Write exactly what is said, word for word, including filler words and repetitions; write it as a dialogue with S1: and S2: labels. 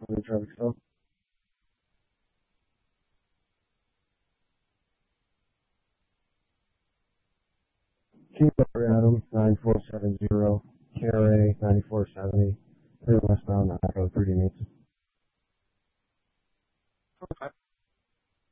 S1: on the traffic stop. King Adam, nine four seven zero, K R A, ninety-four seventy, three westbound, Echo three D meets.
S2: Okay.